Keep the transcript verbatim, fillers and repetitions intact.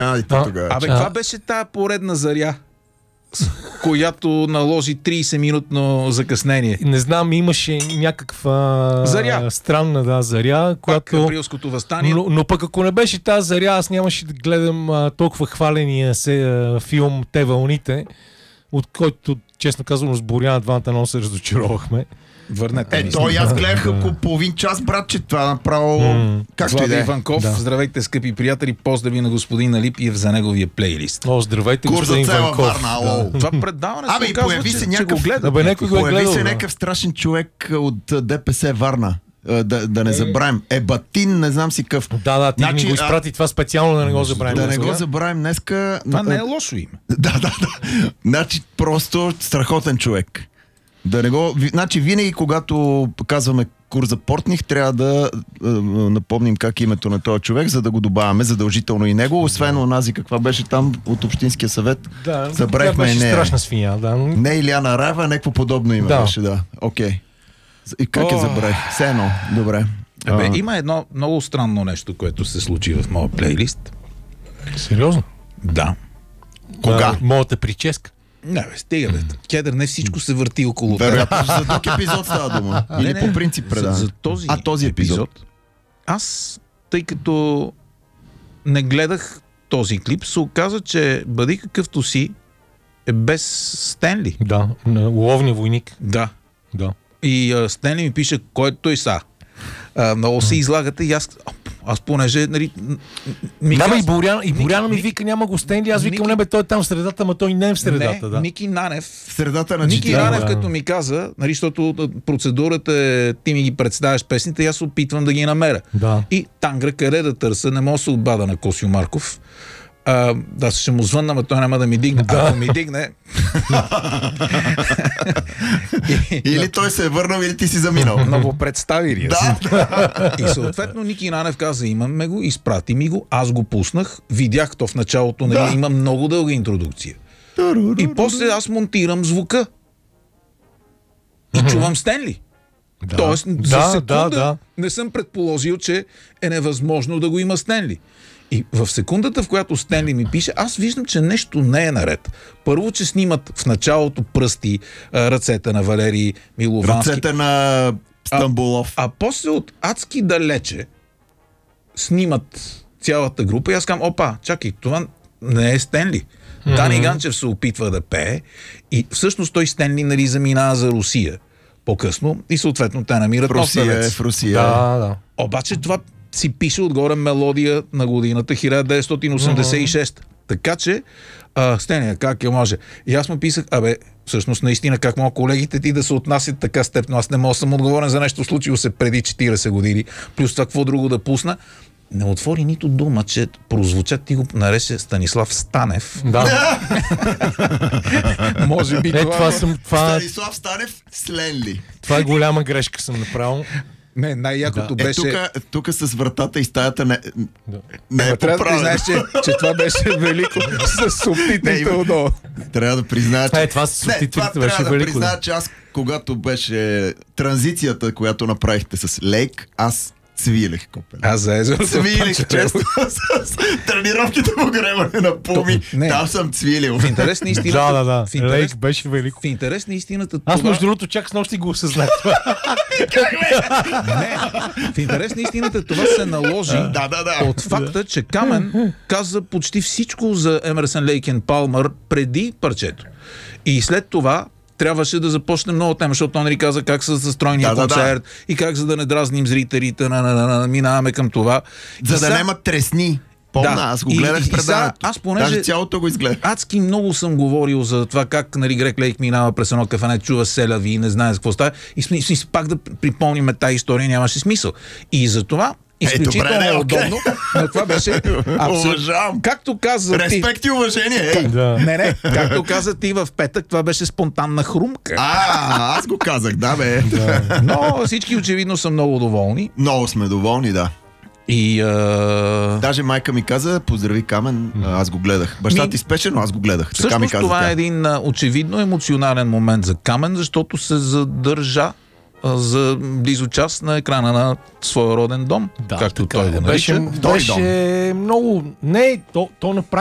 А, и то тогава. Абе, каква беше тая поредна заря, която наложи трийсет-минутно закъснение? Не знам, имаше някаква заря. странна да, заря, която... Пак априлското въстание. Но, но пък ако не беше тази заря, аз нямаше да гледам а, толкова хваления се, а, филм Те вълните, от който, честно казвам, с Боряна двамата много се разочаровахме. Върнете Е, ми. той аз гледах около половин час, братче, това направо... Mm. Както и Влади да е. Иванков, Да. здравейте, скъпи приятели, поздрави на господин Алипиев за неговия плейлист. О, здравейте, Курс господин от цела Иванков. Варна, ало. Това предаване Абе, се и оказва, появи че, се че някакъв- го гледат. Абе, някой го е Появи гледал. се да. някакъв страшен човек от ДПС Варна. А, Да, да не забравим. Ебатин, не знам си къв. Да, да, ти Значи, ни го изпрати това специално да не го забравим. Да не сега. го забравим днеска. Това не е лошо име. Да, да, да. Значи просто страхотен човек. Да не го... ви- Значи винаги, когато показваме курс за портних, трябва да е, напомним как е името на този човек, за да го добавяме задължително и него. Освен онази, каква беше там от Общинския съвет. Да, Забравихме тя беше нея. страшна свиня, да. Не Иляна Раева, някакво подобно име Да. беше, да. Окей. И как е О. забравих? Все едно. Добре. Абе, А, има едно много странно нещо, което се случи в моя плейлист. Сериозно? Да. Кога? Да, моята прическа. Не, бе, стига, бе. Кедър, не всичко се върти около теб. Вероятно за друг епизод става дума. Или Не, не, по принцип за, предаване. за този, А, този епизод. Аз, тъй като не гледах този клип, се оказа, че Бъди какъвто си е без Стенли. Да, на ловния войник. Да. Да. И а, Стенли ми пише, кой е той са? А, много се излагате и аз, аз понеже, нали, м- ми Да, бе, и казва- Боряна, и Боряна ми Ники- вика, няма го Стенли, аз викам, Ники- не бе, той е там в средата, ама той не е в средата, не, да. Ники Нанев. В средата на Ники четири. Да, Ранев, да. като ми каза, нали, защото а, процедурата е, ти ми ги представяш песните, и аз се опитвам да ги намеря. Да. И Тангра, къде да търся, не мога да се отбада на Косио Марков. А, да, ще му звънна, но той няма да ми дигне. Да. Ако ми дигне... и, Или той се е върнал, или ти си заминал. много представи ли? Да. И съответно Ники Нанев каза, имаме го, изпрати ми го, аз го пуснах, видях то в началото, нали, Да. има много дълга интродукция. И после аз монтирам звука. И чувам Стенли. Да. Тоест, Да, за секунда да, да. не съм предположил, че е невъзможно да го има Стенли. И в секундата, в която Стенли ми пише, аз виждам, че нещо не е наред. Първо, че снимат в началото пръсти, а, ръцете на Валерий Миловански. Ръцете на Стамбулов. А после от адски далече снимат цялата група и аз казвам, опа, чакай, това не е Стенли. Mm-hmm. Дани Ганчев се опитва да пее и всъщност той Стенли, нали, заминава за Русия по-късно и съответно те намират В нов Русия е, певец. в Русия. Да, да. Обаче това си пише отгоре мелодия на годината хиляда деветстотин осемдесет и шеста. Mm-hmm. Така че, а, Стеня, как я може? И аз му писах, абе, всъщност наистина, как могат колегите ти да се отнасят така с теб, но аз не мога да съм отговорен за нещо случило се преди четирийсет години, плюс това какво друго да пусна. Не отвори нито дума, че прозвуча, ти го нарече Станислав Станев. Да. Може би Е, това... това, съм, това, Станислав Станев Сленли. това е голяма грешка съм направил. Не, най-якото Е, беше... тук, тук с вратата и стаята не, не е Ама трябва да поправено. признаеш, че, че това беше велико с субтитрите Не, има- отдолу. Трябва да призная, че... Е, това с Не, субтитрите това беше трябва да велико, призная, да. че аз, когато беше транзицията, която направихте с Лейк, аз цвилех, копе. Аз за езерото. Цвилих често с, с тренировките по гребане на Пуми. Не. Там съм цвилил. В интерес на истината... Да, да, да. В интерес, Лейк беше велико. в интерес на истината... Аз това... между другото чак с нощи го осъзнах това. Не, в интерес на истината това се наложи Да, да, да. от факта, че Камен каза почти всичко за Емерсън Лейк и Палмър преди парчето. И след това трябваше да започне много тема, защото он каза как са застроения Да, да, да. концерт и как за да не дразним зрителите, на, на, на, на, минаваме към това. За И да сега- няма тресни. Помна, Да. аз го И- гледах и- в и сега предаването. аз понеже- Даже цялото го изгледах. Адски много съм говорил за това как, нали, Грег Лейк минава през едно кафене, чува селяви и не знае за какво става. И сме, сме, пак да припомним тази история, нямаше смисъл. И за това изключително добре, е не, удобно, но това беше абсолютно. Уважавам. Както каза ти... Респект и уважение. Ей. Да. Не, не, както каза ти в петък, това беше спонтанна хрумка. А, аз го казах, да бе. Но всички очевидно са много доволни. Много сме доволни, да. И... А... Даже майка ми каза, поздрави Камен, аз го гледах. Баща Ми- ти спеше, но аз го гледах. Така ми Всъщност каза това тя. е един а, очевидно емоционален момент за Камен, защото се задържа а, за близо час на екрана на своя роден дом, Да, както така той е. го Беше, нарича. Втори беше много... Не, то, то направи